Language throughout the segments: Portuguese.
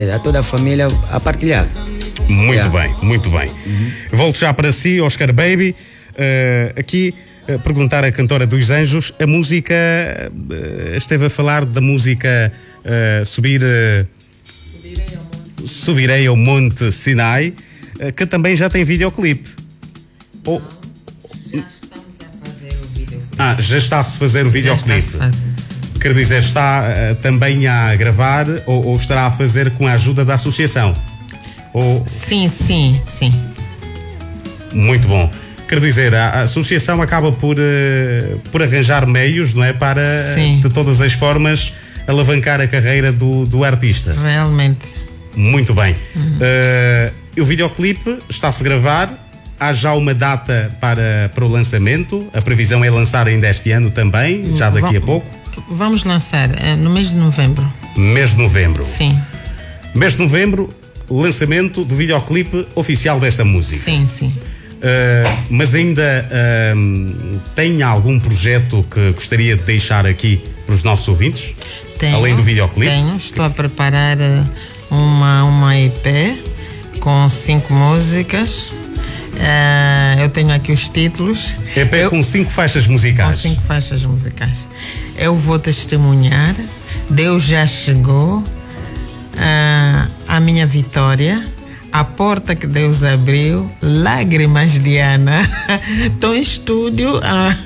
a toda a família a partilhar. Muito bem, muito bem. Volto já para si, Oscar Baby. Aqui perguntar à cantora dos Anjos, a música, esteve a falar da música Subirei ao Monte Sinai, que também já tem videoclipe. Já estamos a fazer o videoclipe. Já está-se a fazer o videoclipe. Quer dizer, está também a gravar ou estará a fazer com a ajuda da associação? Sim. Muito bom. Quer dizer, a associação acaba por arranjar meios, não é? Para, de todas as formas, alavancar a carreira do artista. Realmente. Muito bem. O videoclipe está-se a gravar. Há já uma data para o lançamento. A previsão é lançar ainda este ano também, já daqui a pouco. Vamos lançar no mês de novembro. Mês de novembro. Sim. Mês de novembro, lançamento do videoclipe oficial desta música. Sim. Mas ainda tem algum projeto que gostaria de deixar aqui para os nossos ouvintes? Além do videoclipe? Estou a preparar uma EP com 5 músicas. Eu tenho aqui os títulos. EP com 5 faixas musicais. Com 5 faixas musicais. Eu vou testemunhar. Deus já chegou. A minha vitória. A porta que Deus abriu. Lágrimas de Ana. Estou em estúdio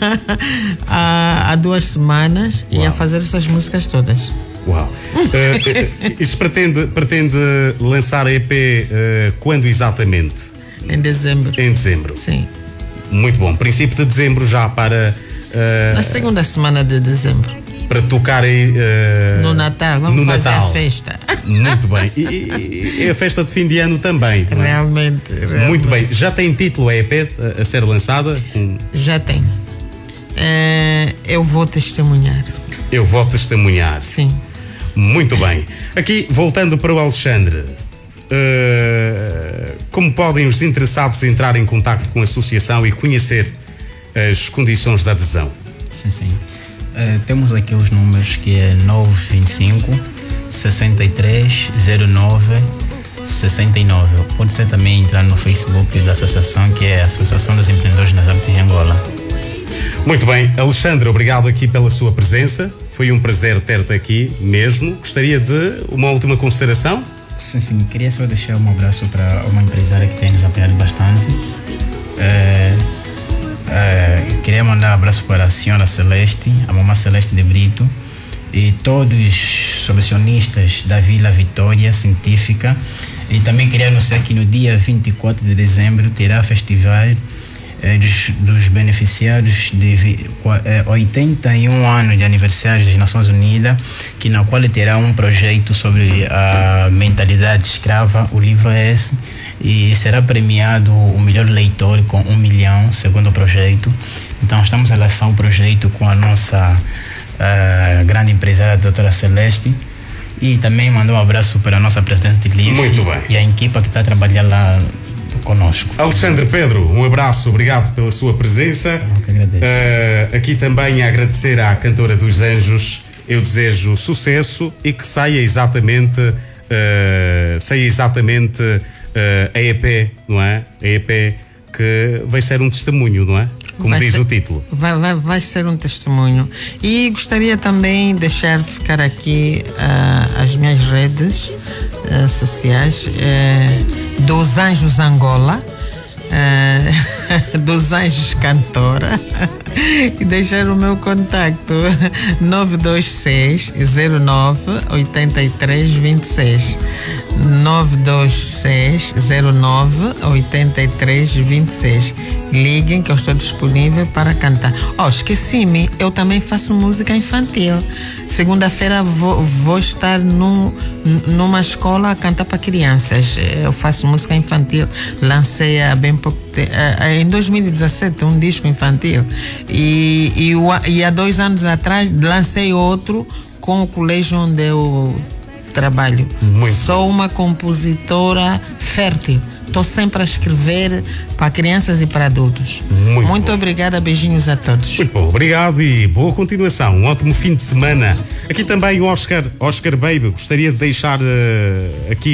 há 2 semanas. Uau. E a fazer essas músicas todas. Uau! Isso pretende lançar a EP quando exatamente? Em dezembro. Em dezembro. Sim. Muito bom. Princípio de dezembro já para... na segunda semana de dezembro. Para tocar aí... no Natal. Vamos fazer a festa. Muito bem. E a festa de fim de ano também. Realmente. Muito bem. Já tem título a EP a ser lançada? Já tem. Eu vou testemunhar. Eu vou testemunhar. Sim. Muito bem. Aqui, voltando para o Alexandre. Como podem os interessados entrar em contacto com a associação e conhecer as condições de adesão? Sim. Temos aqui os números, que é 925 63 09 69. Pode ser também entrar no Facebook da associação, que é a Associação dos Empreendedores nas Artes em Angola. Muito bem, Alexandre, obrigado aqui pela sua presença. Foi um prazer ter-te aqui mesmo. Gostaria de uma última consideração? Sim. Queria só deixar um abraço para uma empresária que tem nos apoiado bastante. Queria mandar um abraço para a senhora Celeste, a mamãe Celeste de Brito, e todos os solucionistas da Vila Vitória Científica. E também queria anunciar que no dia 24 de dezembro terá festival dos beneficiários de 81 anos de aniversário das Nações Unidas, na qual terá um projeto sobre a mentalidade escrava. O livro é esse, e será premiado o melhor leitor com 1 milhão, segundo o projeto. Então estamos a lançar o projeto com a nossa grande empresária, a doutora Celeste, e também mandou um abraço para a nossa presidente Liv. Muito bem. E a equipa que está a trabalhar lá conosco. Alexandre Pedro, um abraço, obrigado pela sua presença. Eu que agradeço. Aqui também a agradecer à cantora dos Anjos. Eu desejo sucesso e que saia exatamente a EP, não é? A EP que vai ser um testemunho, não é? Como diz o título. Vai ser um testemunho. E gostaria também de deixar ficar aqui as minhas redes sociais, dos Anjos Angola, dos Anjos Cantora, e deixar o meu contacto 926 09 83 26. 926 09 83 26. Liguem que eu estou disponível para cantar. Esqueci-me, eu também faço música infantil. Segunda-feira vou estar numa escola a cantar para crianças. Eu faço música infantil. Lancei há bem pouco tempo, em 2017, um disco infantil. E há 2 anos atrás lancei outro com o colégio onde eu trabalho. Sou uma compositora fértil. Estou sempre a escrever para crianças e para adultos. Muito obrigada, beijinhos a todos. Muito bom, obrigado e boa continuação. Um ótimo fim de semana. Aqui também o Oscar Baby. Gostaria de deixar aqui